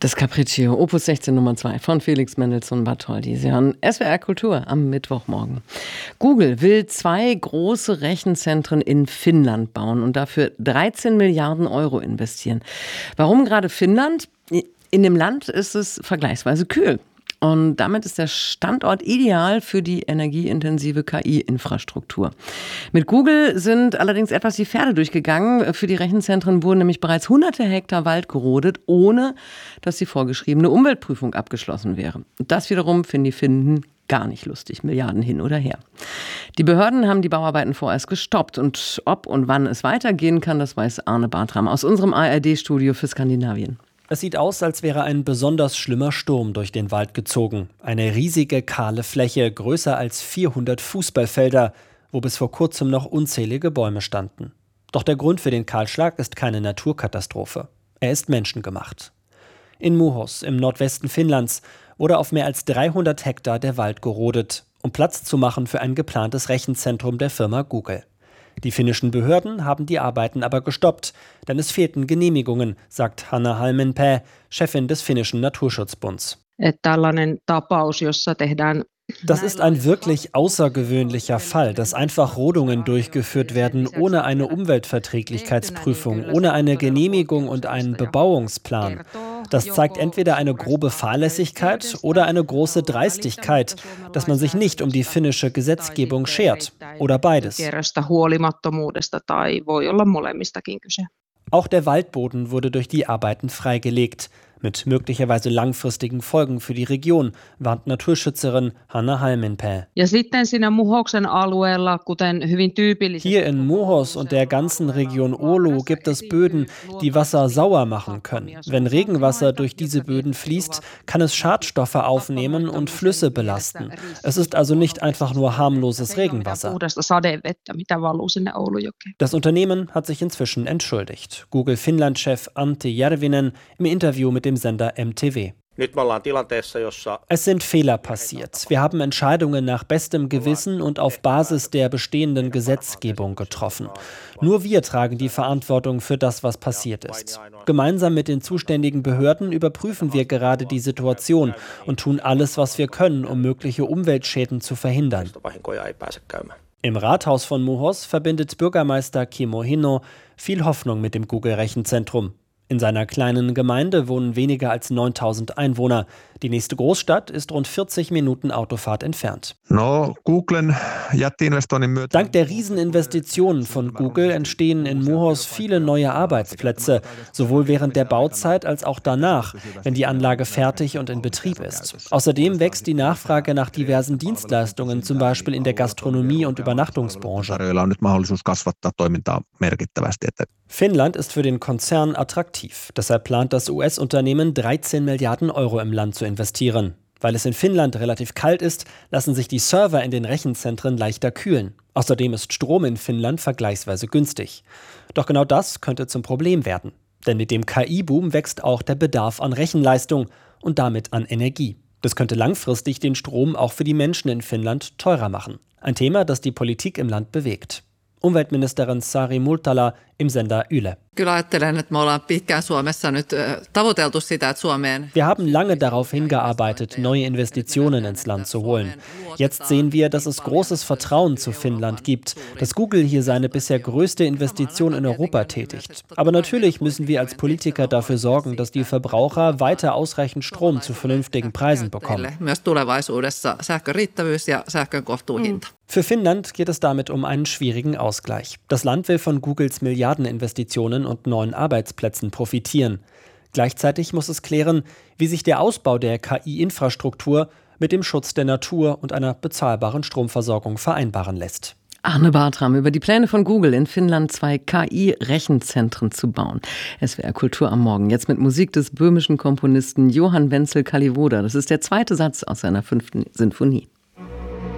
Das Capriccio, Opus 16 Nummer 2 von Felix Mendelssohn Bartholdy. Sie hören SWR Kultur am Mittwochmorgen. Google will 2 große Rechenzentren in Finnland bauen und dafür 13 Milliarden Euro investieren. Warum gerade Finnland? In dem Land ist es vergleichsweise kühl. Und damit ist der Standort ideal für die energieintensive KI-Infrastruktur. Mit Google sind allerdings etwas die Pferde durchgegangen. Für die Rechenzentren wurden nämlich bereits hunderte Hektar Wald gerodet, ohne dass die vorgeschriebene Umweltprüfung abgeschlossen wäre. Und das wiederum finden die Finnen gar nicht lustig, Milliarden hin oder her. Die Behörden haben die Bauarbeiten vorerst gestoppt. Und ob und wann es weitergehen kann, das weiß Arne Bartram aus unserem ARD-Studio für Skandinavien. Es sieht aus, als wäre ein besonders schlimmer Sturm durch den Wald gezogen. Eine riesige kahle Fläche, größer als 400 Fußballfelder, wo bis vor kurzem noch unzählige Bäume standen. Doch der Grund für den Kahlschlag ist keine Naturkatastrophe. Er ist menschengemacht. In Muhos im Nordwesten Finnlands wurde auf mehr als 300 Hektar der Wald gerodet, um Platz zu machen für ein geplantes Rechenzentrum der Firma Google. Die finnischen Behörden haben die Arbeiten aber gestoppt, denn es fehlten Genehmigungen, sagt Hanna Halmenpää, Chefin des finnischen Naturschutzbunds. Das ist ein wirklich außergewöhnlicher Fall, dass einfach Rodungen durchgeführt werden, ohne eine Umweltverträglichkeitsprüfung, ohne eine Genehmigung und einen Bebauungsplan. Das zeigt entweder eine grobe Fahrlässigkeit oder eine große Dreistigkeit, dass man sich nicht um die finnische Gesetzgebung schert. Oder beides. Auch der Waldboden wurde durch die Arbeiten freigelegt. Mit möglicherweise langfristigen Folgen für die Region, warnt Naturschützerin Hanna Halmenpää. Hier in Muhos und der ganzen Region Oulu gibt es Böden, die Wasser sauer machen können. Wenn Regenwasser durch diese Böden fließt, kann es Schadstoffe aufnehmen und Flüsse belasten. Es ist also nicht einfach nur harmloses Regenwasser. Das Unternehmen hat sich inzwischen entschuldigt. Google-Finnland-Chef Antti Järvinen im Interview mit dem Sender MTV. Es sind Fehler passiert. Wir haben Entscheidungen nach bestem Gewissen und auf Basis der bestehenden Gesetzgebung getroffen. Nur wir tragen die Verantwortung für das, was passiert ist. Gemeinsam mit den zuständigen Behörden überprüfen wir gerade die Situation und tun alles, was wir können, um mögliche Umweltschäden zu verhindern. Im Rathaus von Muhos verbindet Bürgermeister Kimmo Hinno viel Hoffnung mit dem Google-Rechenzentrum. In seiner kleinen Gemeinde wohnen weniger als 9000 Einwohner. Die nächste Großstadt ist rund 40 Minuten Autofahrt entfernt. Dank der Rieseninvestitionen von Google entstehen in Muhos viele neue Arbeitsplätze, sowohl während der Bauzeit als auch danach, wenn die Anlage fertig und in Betrieb ist. Außerdem wächst die Nachfrage nach diversen Dienstleistungen, zum Beispiel in der Gastronomie und Übernachtungsbranche. Finnland ist für den Konzern attraktiv. Deshalb plant das US-Unternehmen 13 Milliarden Euro im Land zu investieren. Weil es in Finnland relativ kalt ist, lassen sich die Server in den Rechenzentren leichter kühlen. Außerdem ist Strom in Finnland vergleichsweise günstig. Doch genau das könnte zum Problem werden. Denn mit dem KI-Boom wächst auch der Bedarf an Rechenleistung und damit an Energie. Das könnte langfristig den Strom auch für die Menschen in Finnland teurer machen. Ein Thema, das die Politik im Land bewegt. Umweltministerin Sari Multala im Sender Yle. Wir haben lange darauf hingearbeitet, neue Investitionen ins Land zu holen. Jetzt sehen wir, dass es großes Vertrauen zu Finnland gibt, dass Google hier seine bisher größte Investition in Europa tätigt. Aber natürlich müssen wir als Politiker dafür sorgen, dass die Verbraucher weiter ausreichend Strom zu vernünftigen Preisen bekommen. Für Finnland geht es damit um einen schwierigen Ausgleich. Das Land will von Googles Milliardeninvestitionen und neuen Arbeitsplätzen profitieren. Gleichzeitig muss es klären, wie sich der Ausbau der KI-Infrastruktur mit dem Schutz der Natur und einer bezahlbaren Stromversorgung vereinbaren lässt. Arne Bartram über die Pläne von Google in Finnland 2 KI-Rechenzentren zu bauen. SWR Kultur am Morgen. Jetzt mit Musik des böhmischen Komponisten Johann Wenzel Kalivoda. Das ist der zweite Satz aus seiner 5. Sinfonie.